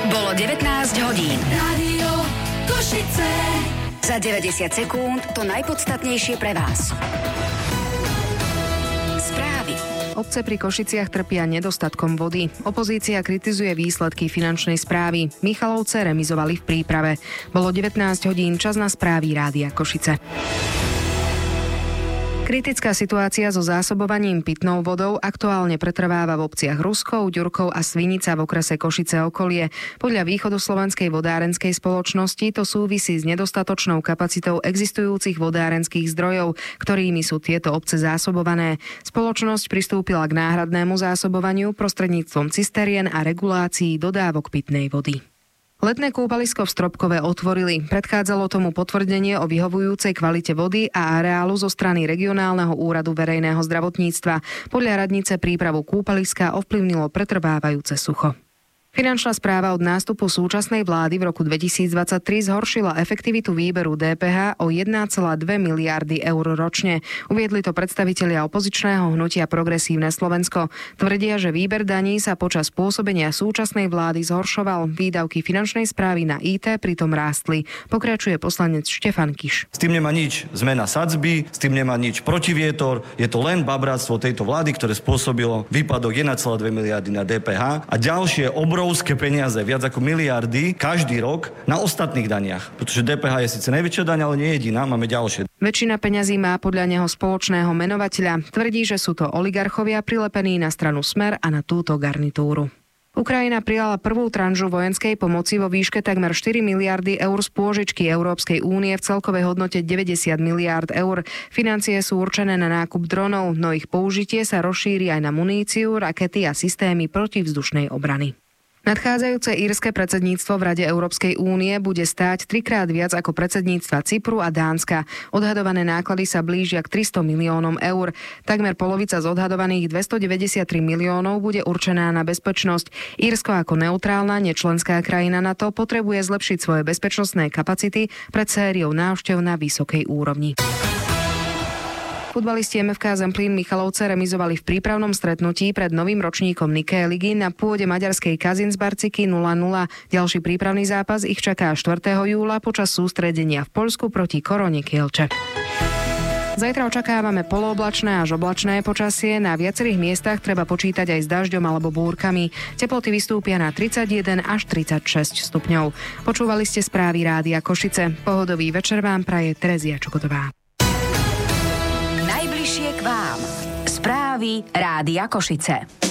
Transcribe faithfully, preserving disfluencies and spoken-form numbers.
Bolo devätnásť hodín. Rádio Košice. Za deväťdesiat sekúnd to najpodstatnejšie pre vás. Správy. Obce pri Košiciach trpia nedostatkom vody. Opozícia kritizuje výsledky finančnej správy. Michalovce remizovali v príprave. Bolo devätnásť hodín, čas na správy Rádia Košice. Kritická situácia so zásobovaním pitnou vodou aktuálne pretrváva v obciach Ruskov, Ďurkov a Svinica v okrese Košice okolie. Podľa Východoslovenskej vodárenskej spoločnosti to súvisí s nedostatočnou kapacitou existujúcich vodárenských zdrojov, ktorými sú tieto obce zásobované. Spoločnosť pristúpila k náhradnému zásobovaniu prostredníctvom cisterien a regulácií dodávok pitnej vody. Letné kúpalisko v Stropkove otvorili. Predchádzalo tomu potvrdenie o vyhovujúcej kvalite vody a areálu zo strany Regionálneho úradu verejného zdravotníctva. Podľa radnice prípravu kúpaliska ovplyvnilo pretrvávajúce sucho. Finančná správa od nástupu súčasnej vlády v roku dvetisícdvadsaťtri zhoršila efektivitu výberu dé pé há o jeden celá dva miliardy eur ročne. Uviedli to predstavitelia opozičného hnutia Progresívne Slovensko. Tvrdia, že výber daní sa počas pôsobenia súčasnej vlády zhoršoval. Výdavky finančnej správy na í té pritom rástli. Pokračuje poslanec Štefan Kiš. S tým nemá nič zmena sadzby, s tým nemá nič protivietor. Je to len babráctvo tejto vlády, ktoré spôsobilo výpadok jeden celá dva miliardy na dé pé há a ďalšie obrovské obrovské peniaze, viac ako miliardy, každý rok na ostatných daniach. Pretože dé pé há je síce najväčšia daň, ale nie jediná, máme ďalšie. Väčšina peňazí má podľa neho spoločného menovateľa. Tvrdí, že sú to oligarchovia prilepení na stranu Smer a na túto garnitúru. Ukrajina prijala prvú tranžu vojenskej pomoci vo výške takmer štyri miliardy eur z pôžičky Európskej únie v celkovej hodnote deväťdesiat miliárd eur. Financie sú určené na nákup dronov, no ich použitie sa rozšíri aj na muníciu, rakety a systémy protivzdušnej obrany. Nadchádzajúce írske predsedníctvo v Rade Európskej únie bude stáť trikrát viac ako predsedníctva Cypru a Dánska. Odhadované náklady sa blížia k tristo miliónom eur. Takmer polovica z odhadovaných dvestodeväťdesiattri miliónov bude určená na bezpečnosť. Írsko ako neutrálna nečlenská krajina NATO potrebuje zlepšiť svoje bezpečnostné kapacity pred sériou návštev na vysokej úrovni. Futbalisti em ef ká Zemplín Michalovce remizovali v prípravnom stretnutí pred novým ročníkom Nike ligy na pôde maďarskej Kazincbarciky nula nula. Ďalší prípravný zápas ich čaká štvrtého júla počas sústredenia v Poľsku proti Korone Kielce. Zajtra očakávame polooblačné až oblačné počasie. Na viacerých miestach treba počítať aj s dažďom alebo búrkami. Teploty vystúpia na tridsaťjeden až tridsaťšesť stupňov. Počúvali ste správy Rádia Košice. Pohodový večer vám praje Terezia Čokotová. Najbližšie k vám. Správy Rádia Košice.